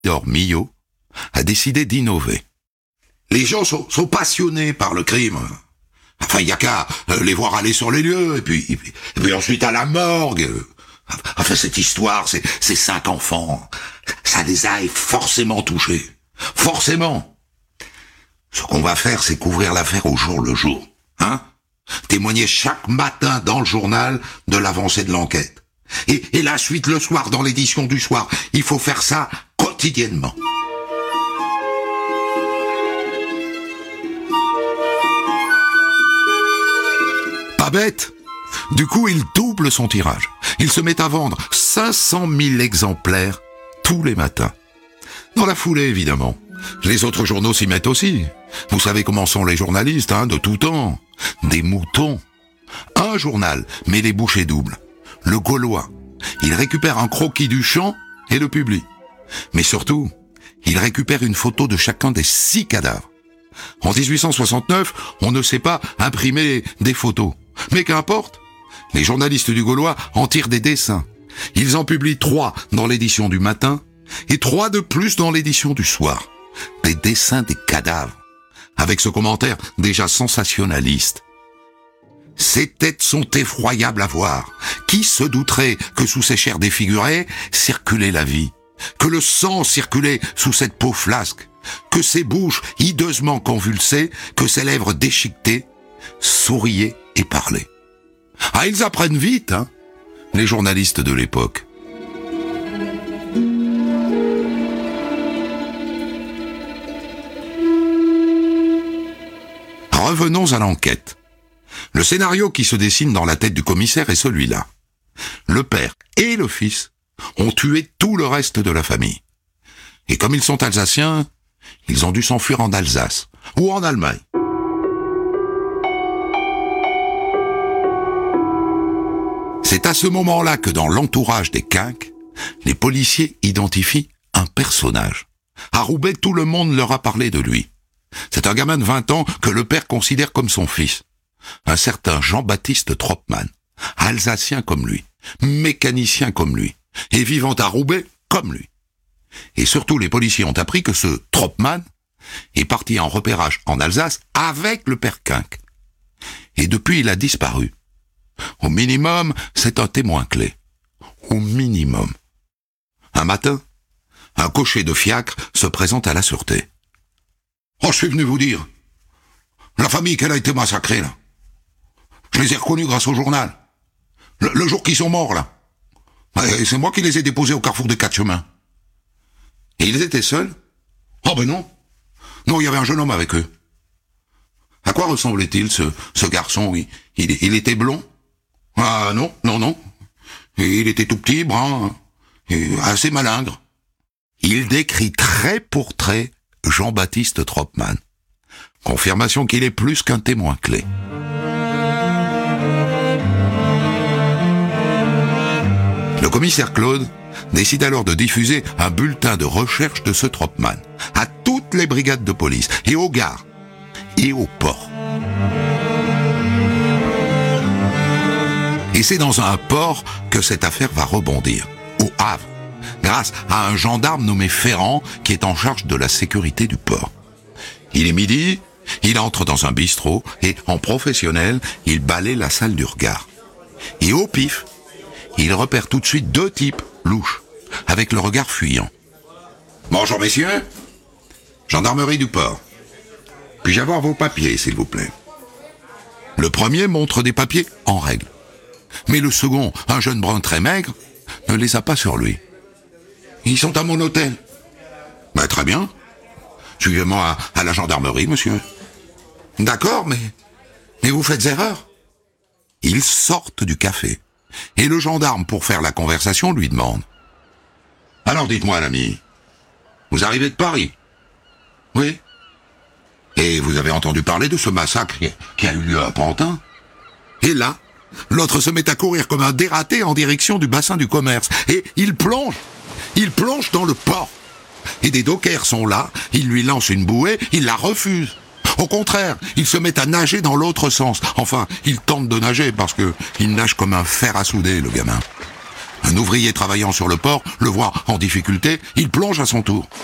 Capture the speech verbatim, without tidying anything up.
Isidore Millot a décidé d'innover. Les gens sont, sont passionnés par le crime. Enfin, il n'y a qu'à euh, les voir aller sur les lieux, et puis, et puis, et puis ensuite à la morgue. Enfin, cette histoire, c'est, ces cinq enfants, ça les a forcément touchés. Forcément. Ce qu'on va faire, c'est couvrir l'affaire au jour le jour. Hein ? Témoigner chaque matin dans le journal de l'avancée de l'enquête. Et, et la suite le soir, dans l'édition du soir. Il faut faire ça quotidiennement. Pas bête. Du coup, il double son tirage. Il se met à vendre cinq cent mille exemplaires tous les matins. Dans la foulée, évidemment. Les autres journaux s'y mettent aussi. Vous savez comment sont les journalistes, hein, de tout temps. Des moutons. Un journal met les bouchées doubles. Le Gaulois. Il récupère un croquis du champ et le publie. Mais surtout, il récupère une photo de chacun des six cadavres. En dix-huit cent soixante-neuf, on ne sait pas imprimer des photos. Mais qu'importe, les journalistes du Gaulois en tirent des dessins. Ils en publient trois dans l'édition du matin et trois de plus dans l'édition du soir. Des dessins des cadavres, avec ce commentaire déjà sensationnaliste. Ces têtes sont effroyables à voir. Qui se douterait que sous ces chairs défigurées circulait la vie, que le sang circulait sous cette peau flasque, que ces bouches hideusement convulsées, que ces lèvres déchiquetées souriaient et parlaient. Ah, ils apprennent vite, hein, les journalistes de l'époque. Revenons à l'enquête. Le scénario qui se dessine dans la tête du commissaire est celui-là. Le père et le fils ont tué tout le reste de la famille. Et comme ils sont alsaciens, ils ont dû s'enfuir en Alsace ou en Allemagne. C'est à ce moment-là que dans l'entourage des quinques, les policiers identifient un personnage. À Roubaix, tout le monde leur a parlé de lui. C'est un gamin de vingt ans que le père considère comme son fils. Un certain Jean-Baptiste Tropman, alsacien comme lui, mécanicien comme lui, et vivant à Roubaix comme lui. Et surtout, les policiers ont appris que ce Tropman est parti en repérage en Alsace avec le père Quinque. Et depuis, il a disparu. Au minimum, c'est un témoin clé. Au minimum. Un matin, un cocher de fiacre se présente à la sûreté. « Oh, je suis venu vous dire. La famille qu'elle a été massacrée, là. Je les ai reconnus grâce au journal. Le, le jour qu'ils sont morts, là. Et c'est moi qui les ai déposés au carrefour des Quatre Chemins. Et ils étaient seuls? Oh ben non. Non, il y avait un jeune homme avec eux. À quoi ressemblait-il, ce, ce garçon? il, il, il était blond? Ah non, non, non. Et il était tout petit, brun, et assez malingre. Il décrit trait pour trait Jean-Baptiste Tropman. Confirmation qu'il est plus qu'un témoin clé. Le commissaire Claude décide alors de diffuser un bulletin de recherche de ce Tropman à toutes les brigades de police et aux gares et aux ports. Et c'est dans un port que cette affaire va rebondir, au Havre, grâce à un gendarme nommé Ferrand qui est en charge de la sécurité du port. Il est midi, il entre dans un bistrot et, en professionnel, il balaie la salle du regard. Et au pif, il repère tout de suite deux types louches, avec le regard fuyant. « Bonjour messieurs, gendarmerie du port. Puis-je avoir vos papiers, s'il vous plaît ?» Le premier montre des papiers en règle. Mais le second, un jeune brun très maigre, ne les a pas sur lui. « Ils sont à mon hôtel. »« Ben, très bien. Suivez-moi à, à la gendarmerie, monsieur. »« D'accord, mais... mais vous faites erreur. » Ils sortent du café. Et le gendarme, pour faire la conversation, lui demande. « Alors dites-moi, l'ami, vous arrivez de Paris ? » ?»« Oui. »« Et vous avez entendu parler de ce massacre qui a eu lieu à Pantin ? » Et là, l'autre se met à courir comme un dératé en direction du bassin du commerce. Et il plonge. Il plonge dans le port. Et des dockers sont là, ils lui lancent une bouée, il la refuse. Au contraire, il se met à nager dans l'autre sens. Enfin, il tente de nager parce que il nage comme un fer à souder, le gamin. Un ouvrier travaillant sur le port le voit en difficulté, il plonge à son tour.